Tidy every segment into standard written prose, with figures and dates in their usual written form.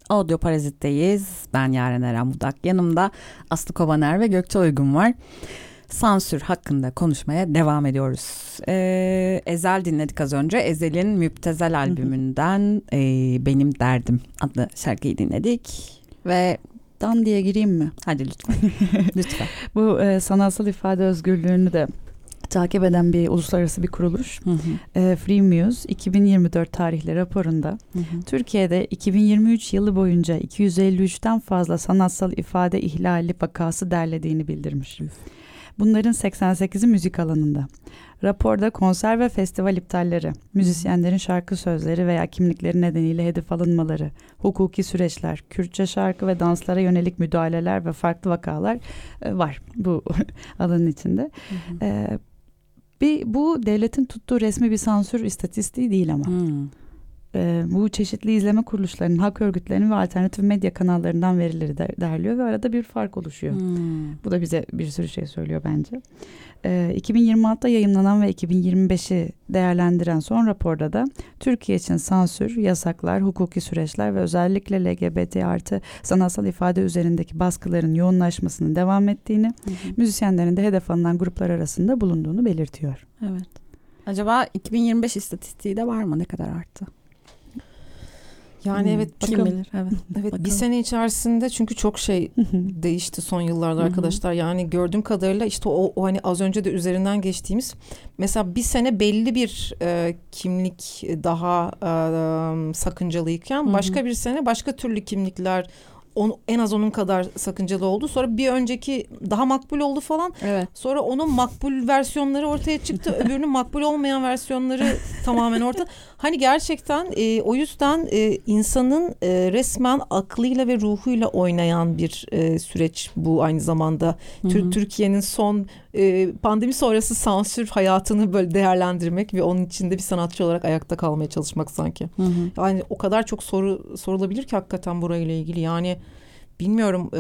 Audio Parazit'teyiz. Ben Yaren Eren Budak. Yanımda Aslı Kovaner ve Gökçe Uygun var. Sansür hakkında konuşmaya devam ediyoruz. Ezel dinledik az önce. Ezel'in Müptezel albümünden Benim Derdim adlı şarkıyı dinledik. Ve Dan diye gireyim mi? hadi lütfen. Lütfen. Bu sanatsal ifade özgürlüğünü de takip eden bir uluslararası bir kuruluş. Free Muse 2024 tarihli raporunda Türkiye'de 2023 yılı boyunca 253'ten fazla sanatsal ifade ihlali vakası derlediğini bildirmiş. Bunların 88'i müzik alanında. Raporda konser ve festival iptalleri, müzisyenlerin şarkı sözleri veya kimlikleri nedeniyle hedef alınmaları, hukuki süreçler, Kürtçe şarkı ve danslara yönelik müdahaleler ve farklı vakalar var bu alanın içinde. Bu devletin tuttuğu resmi bir sansür istatistiği değil ama. Bu çeşitli izleme kuruluşlarının, hak örgütlerinin ve alternatif medya kanallarından verileri derliyor ve arada bir fark oluşuyor. Bu da bize bir sürü şey söylüyor bence. 2026'da yayımlanan ve 2025'i değerlendiren son raporda da Türkiye için sansür, yasaklar, hukuki süreçler ve özellikle LGBT artı sanatsal ifade üzerindeki baskıların yoğunlaşmasının devam ettiğini, müzisyenlerin de hedef alınan gruplar arasında bulunduğunu belirtiyor. Evet. Acaba 2025 istatistiği de var mı? Ne kadar arttı? Yani evet, kim bilir? Evet. Bir sene içerisinde çünkü çok şey değişti son yıllarda arkadaşlar. Yani gördüğüm kadarıyla işte o hani az önce de üzerinden geçtiğimiz mesela bir sene belli bir kimlik daha sakıncalıyken başka bir sene başka türlü kimlikler en az onun kadar sakıncalı oldu. Sonra bir önceki daha makbul oldu falan. Evet. Sonra onun makbul versiyonları ortaya çıktı. Öbürünün makbul olmayan versiyonları tamamen ortada. Hani gerçekten o yüzden insanın resmen aklıyla ve ruhuyla oynayan bir süreç bu aynı zamanda. Türkiye'nin son pandemi sonrası sansür hayatını böyle değerlendirmek ve onun içinde bir sanatçı olarak ayakta kalmaya çalışmak sanki. Yani o kadar çok soru sorulabilir ki hakikaten burayla ilgili. Yani bilmiyorum.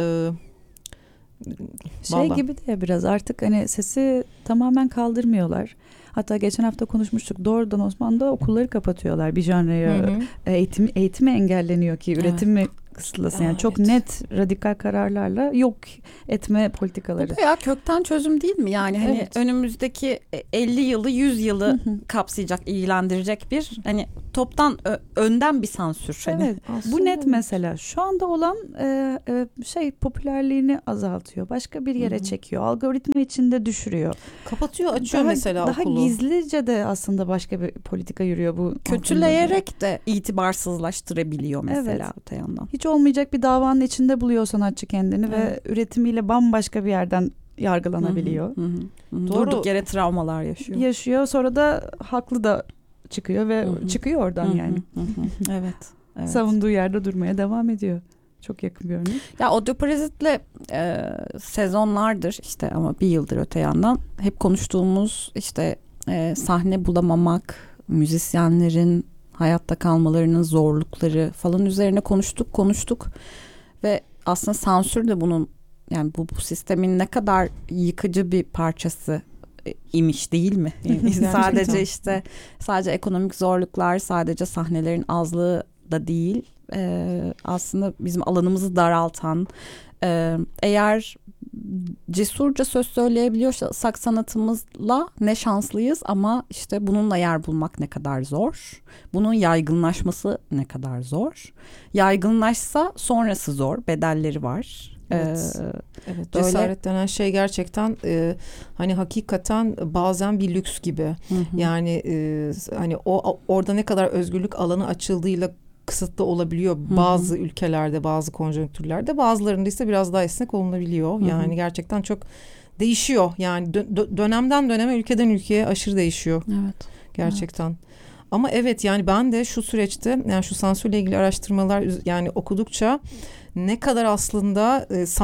Şey gibi de biraz artık hani sesi tamamen kaldırmıyorlar. Hatta geçen hafta konuşmuştuk. Doğrudan Osmanlı'da okulları kapatıyorlar. Bir janraya eğitimi engelleniyor ki üretimi kısıtlasın. Yani çok net radikal kararlarla yok etme politikaları. Bu ya kökten çözüm değil mi? Yani hani önümüzdeki 50 yılı 100 yılı kapsayacak, ilgilendirecek bir hani toptan önden bir sansür. Hani. Evet. Bu net mesela. Şu anda olan popülerliğini azaltıyor. Başka bir yere çekiyor. Algoritma içinde düşürüyor. Kapatıyor, açıyor mesela daha okulu. Daha gizlice de aslında başka bir politika yürüyor bu. Kötüleyerek de itibarsızlaştırabiliyor mesela öte yandan. Hiç olmayacak bir davanın içinde buluyor sanatçı kendini ve üretimiyle bambaşka bir yerden yargılanabiliyor. Durduk yere travmalar yaşıyor. Sonra da haklı da çıkıyor ve çıkıyor oradan yani. Evet. Savunduğu yerde durmaya devam ediyor. Çok yakın bir örnek. Ya Audio Parazit'le sezonlardır işte ama bir yıldır öte yandan hep konuştuğumuz işte sahne bulamamak, müzisyenlerin hayatta kalmalarının zorlukları falan üzerine konuştuk ve aslında sansür de bunun yani bu sistemin ne kadar yıkıcı bir parçası imiş değil mi? sadece ekonomik zorluklar, sadece sahnelerin azlığı da değil. Aslında bizim alanımızı daraltan, eğer cesurca söz söyleyebiliyorsak sanatımızla ne şanslıyız ama işte bununla yer bulmak ne kadar zor. Bunun yaygınlaşması ne kadar zor. Yaygınlaşsa sonrası zor, bedelleri var. Evet, cesaret denen şey gerçekten hani hakikaten bazen bir lüks gibi. Yani hani orada ne kadar özgürlük alanı açıldığıyla kısıtlı olabiliyor bazı ülkelerde, bazı konjonktürlerde, bazılarında ise biraz daha esnek olunabiliyor. Yani gerçekten çok değişiyor. Yani dönemden döneme, ülkeden ülkeye aşırı değişiyor. Evet. Gerçekten. Evet. Ama evet yani ben de şu süreçte yani şu sansürle ilgili araştırmalar yani okudukça ne kadar aslında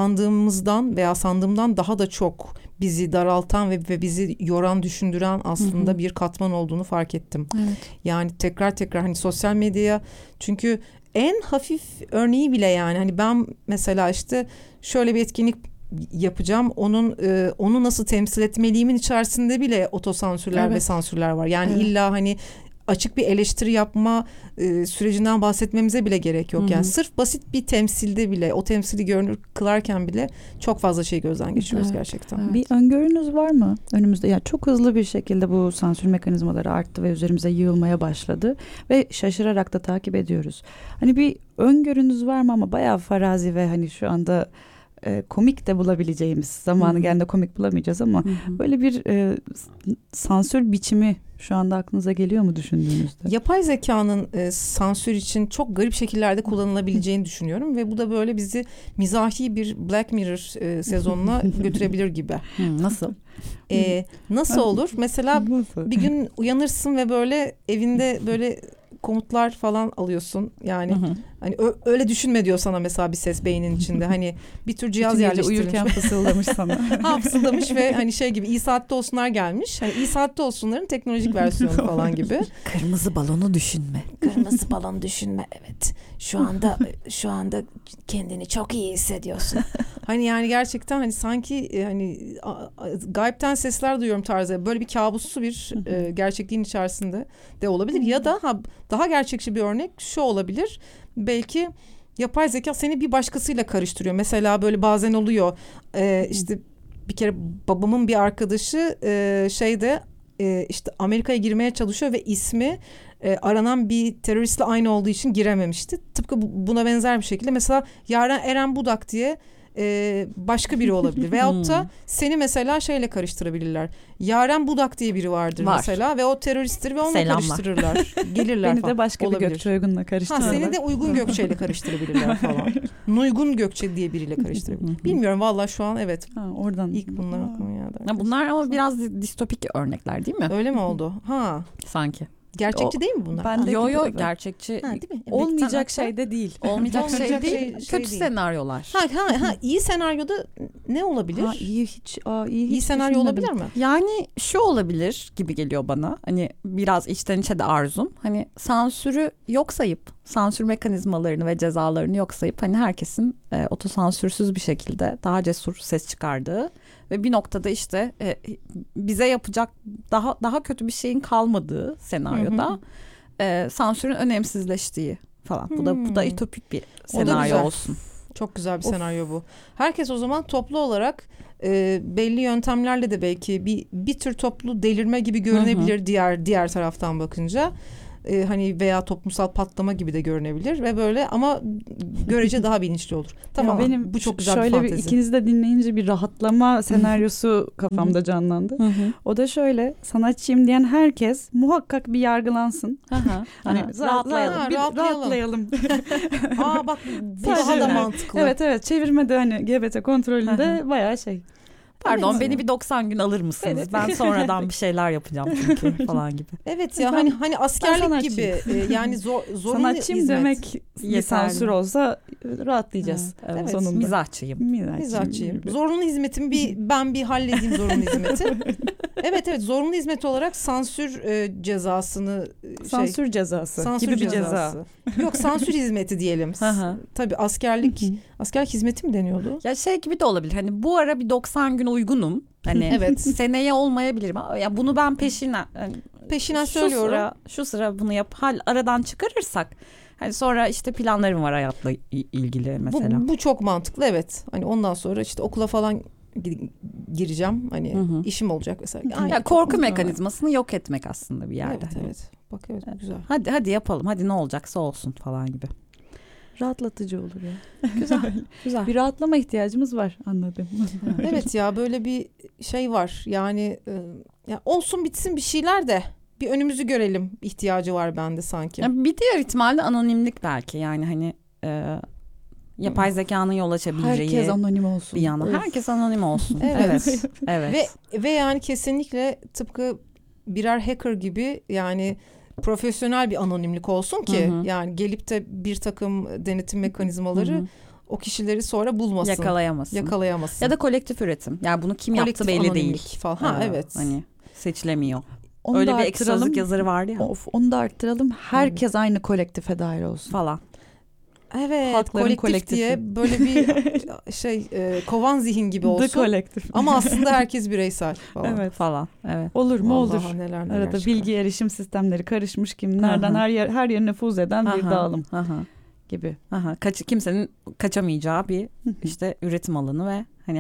sandığımdan daha da çok bizi daraltan ve bizi yoran, düşündüren aslında bir katman olduğunu fark ettim. Evet. Yani tekrar hani sosyal medyaya çünkü en hafif örneği bile yani hani ben mesela işte şöyle bir etkinlik yapacağım. Onu nasıl temsil etmeliğimin içerisinde bile otosansürler ve sansürler var. Yani illa hani açık bir eleştiri yapma sürecinden bahsetmemize bile gerek yok. Yani sırf basit bir temsilde bile, o temsili görünür kılarken bile çok fazla şey gözden geçiriyoruz gerçekten. Evet. Bir öngörünüz var mı önümüzde? Yani çok hızlı bir şekilde bu sansür mekanizmaları arttı ve üzerimize yığılmaya başladı ve şaşırarak da takip ediyoruz. Hani bir öngörünüz var mı, ama bayağı farazi ve hani şu anda komik de bulabileceğimiz, zamanı geldiğinde komik bulamayacağız ama böyle bir sansür biçimi şu anda aklınıza geliyor mu düşündüğünüzde? Yapay zekanın sansür için çok garip şekillerde kullanılabileceğini düşünüyorum ve bu da böyle bizi mizahi bir Black Mirror sezonuna götürebilir gibi. Nasıl? Nasıl olur? Mesela bir gün uyanırsın ve böyle evinde böyle komutlar falan alıyorsun. Yani hani öyle düşünme diyor sana mesela bir ses beynin içinde. Hani bir tür cihaz yerleştirilmiş. Uyurken fısıldamış sana. Fısıldamış ve hani şey gibi iyi saatte olsunlar gelmiş. Hani iyi saatte olsunların teknolojik versiyonu falan gibi. Kırmızı balonu düşünme. Kırmızı balon düşünme, evet. Şu anda kendini çok iyi hissediyorsun. Hani yani gerçekten hani sanki hani gaybten sesler duyuyorum tarzı. Böyle bir kabuslu bir gerçekliğin içerisinde de olabilir. Ya da daha gerçekçi bir örnek şu olabilir. Belki yapay zeka seni bir başkasıyla karıştırıyor. Mesela böyle bazen oluyor. İşte bir kere babamın bir arkadaşı işte Amerika'ya girmeye çalışıyor ve ismi aranan bir teröristle aynı olduğu için girememişti. Tıpkı buna benzer bir şekilde mesela Yaren Eren Budak diye başka biri olabilir. Veyahut da seni mesela şeyle karıştırabilirler. Yaren Budak diye biri vardır mesela ve o teröristtir ve onunla karıştırırlar. Gelirler Beni falan. de başka olabilir. bir Gökçe Uygun'la karıştırırlar. Seni de Uygun Gökçe ile karıştırabilirler falan. Nuygun Gökçe diye biriyle karıştırabilir. Bilmiyorum vallahi şu an evet. Oradan. İlk bunlar aklıma geldi. Bunlar ama biraz distopik örnekler değil mi? Öyle mi oldu? Sanki. Gerçekçi değil mi bunlar? Ben de Yo gerçekçi. Değil mi? Olmayacak şey de değil. Olmayacak şey değil. Kötü değil. senaryolar. İyi senaryoda ne olabilir? İyi senaryo olabilir mi? Yani şu olabilir gibi geliyor bana. Hani biraz içten içe de arzum. Hani sansürü yok sayıp, sansür mekanizmalarını ve cezalarını yok sayıp hani herkesin otosansürsüz bir şekilde daha cesur ses çıkardığı ve bir noktada işte bize yapacak daha kötü bir şeyin kalmadığı senaryoda sansürün önemsizleştiği falan. Bu da ütopik bir senaryo olsun. Çok güzel bir senaryo bu. Herkes o zaman toplu olarak belli yöntemlerle de belki bir tür toplu delirme gibi görünebilir diğer taraftan bakınca. Hani veya toplumsal patlama gibi de görünebilir ve böyle ama görece daha bilinçli olur. Tamam, benim bu çok güzel şöyle bir fantezi. İkinizi de dinleyince bir rahatlama senaryosu kafamda canlandı. O da şöyle: sanatçıyım diyen herkes muhakkak bir yargılansın. Hani rahatlayalım. Bak bu daha da mantıklı. Evet, çevirmede hani GBT kontrolünde bayağı şey. Pardon, beni bir 90 gün alır mısınız? Evet. Ben sonradan bir şeyler yapacağım çünkü falan gibi. Evet ya, hani askerlik gibi yani zorunlu sanatçıyım hizmet. Demek bir sansür olsa rahatlayacağız. Evet. Sonunda. Mizahçıyım. Zorunlu hizmetim ben bir halledeyim zorunlu hizmeti. Evet, zorunlu hizmet olarak sansür cezasını sansür cezası gibi bir ceza. Yok, sansür hizmeti diyelim. Tabii askerlik hizmeti mi deniyordu? Ya şey gibi de olabilir. Hani bu ara bir 90 gün uygunum. Hani evet. Seneye olmayabilirim. Ya bunu ben peşinden söylüyorum. Şu sıra bunu aradan çıkarırsak hani sonra işte planlarım var hayatla ilgili mesela. Bu çok mantıklı, evet. Hani ondan sonra işte okula falan gireceğim. Hani işim olacak mesela. Ya korku mekanizmasını yok etmek aslında bir yerde. Evet. Bak evet, güzel. Hadi yapalım. Hadi ne olacaksa olsun falan gibi. Rahatlatıcı olur ya. Güzel. Bir rahatlama ihtiyacımız var, anladım. Evet ya, böyle bir şey var. Yani ya olsun bitsin bir şeyler de bir önümüzü görelim ihtiyacı var bende sanki. Ya bir diğer ihtimalle anonimlik belki. Yani hani yapay zekanın yol açabileceği. Herkes anonim olsun. Bir yana. Herkes anonim olsun. Evet. Ve yani kesinlikle tıpkı birer hacker gibi yani profesyonel bir anonimlik olsun ki yani gelip de bir takım denetim mekanizmaları o kişileri sonra bulmasın. Yakalayamasın. Ya da kolektif üretim. Yani bunu kim yaptı belli değil. Falan. Evet. Hani seçilemiyor. Onu öyle bir ekstra yazarı vardı ya. Onu da arttıralım. Herkes aynı kolektife dahil olsun. Falan. Evet, Halkların kolektif diye böyle bir kovan zihin gibi The olsun. Collective. Ama aslında herkes bireysel falan. Evet. Falan. Evet. Olur mu olur. Vallahi neler neler Arada çıkar. bilgi erişim sistemleri karışmış kim nereden Aha. her yere nüfuz eden bir Aha, dağılım aha, gibi. aha. Kimsenin kaçamayacağı bir işte üretim alanı ve hani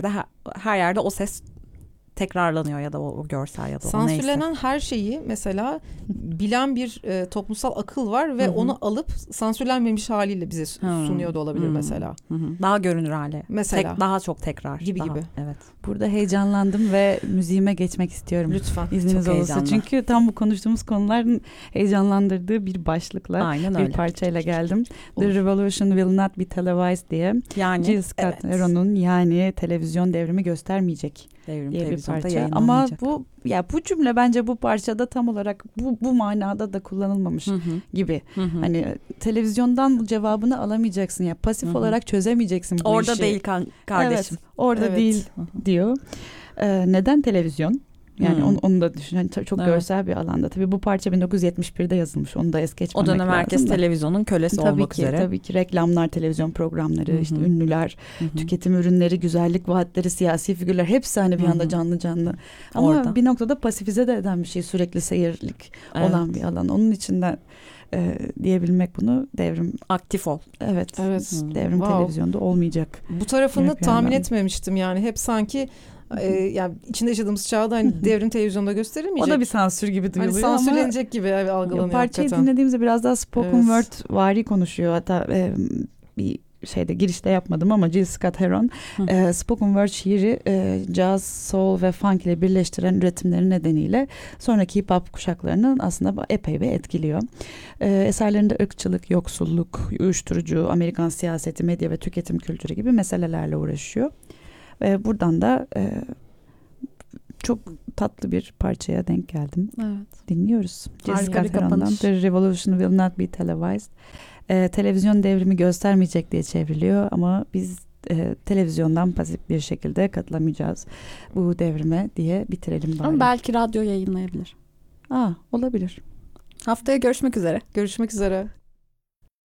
her yerde o ses tekrarlanıyor ya da o görsel ya da o neyse. Sansürlenen her şeyi mesela bilen bir toplumsal akıl var ve Hı hı. onu alıp sansürlenmemiş haliyle bize sunuyor da olabilir mesela. Hı hı. Daha görünür hale. Mesela. Daha çok tekrar. Gibi daha, gibi. Evet. Burada heyecanlandım ve müziğime geçmek istiyorum. Lütfen. İzniniz Çok olursa. heyecanlı. Çünkü tam bu konuştuğumuz konuların heyecanlandırdığı bir başlıkla Aynen bir öyle. parçayla geldim. Olur. The Revolution Will Not Be Televised diye Yani Jill Scott Heron'un yani televizyon devrimi göstermeyecek devrim diye bir televizyonda parça. Ama yayınlanmayacak. bu cümle bence bu parçada tam olarak bu manada da kullanılmamış Hı hı. gibi. Hı hı. Hani televizyondan cevabını alamayacaksın ya. Pasif Hı hı. olarak çözemeyeceksin bu Orada işi. değil kardeşim. Evet, orada Evet. değil diyor. Neden televizyon? Yani Hmm. onu da düşün. Yani çok Evet. görsel bir alanda. Tabii bu parça 1971'de yazılmış. Onu da es O geçmemek dönem lazım herkes da. televizyonun kölesi Tabii olmak ki, üzere. tabii ki reklamlar, televizyon programları, Hı hı. işte ünlüler, Hı hı. tüketim ürünleri, güzellik vaatleri, siyasi figürler hepsi hani bir Hı hı. anda canlı. Ama Orada. bir noktada pasifize de eden bir şey, sürekli seyirlik olan Evet. bir alan. Onun içinden diyebilmek bunu devrim. Aktif ol. Evet. Evet. Devrim Wow. televizyonda olmayacak. Bu tarafını Gibi bir tahmin yandan. etmemiştim yani. Hep sanki yani içinde yaşadığımız çağda hani devrim televizyonda gösterilmeyecek. O da bir sansür gibi hani duyuluyor ama sansürlenecek gibi algılanıyor parçayı hakikaten. dinlediğimizde biraz daha spoken Evet. word vari konuşuyor. Hatta bir şeyde girişte yapmadım ama Jill Scott Heron spoken word şiiri jazz, soul ve funk ile birleştiren üretimleri nedeniyle sonraki hip hop kuşaklarının aslında epey bir etkiliyor. Eserlerinde ırkçılık, yoksulluk, uyuşturucu, Amerikan siyaseti, medya ve tüketim kültürü gibi meselelerle uğraşıyor. Buradan da çok tatlı bir parçaya denk geldim. Evet. Dinliyoruz. Harika bir Jill Scott Heron'dan kapanış. The Revolution Will Not Be Televised. Televizyon devrimi göstermeyecek diye çevriliyor ama biz televizyondan pasif bir şekilde katılamayacağız bu devrime diye bitirelim bari. Ama belki radyo yayınlayabilir. Olabilir. Haftaya görüşmek üzere. Görüşmek üzere.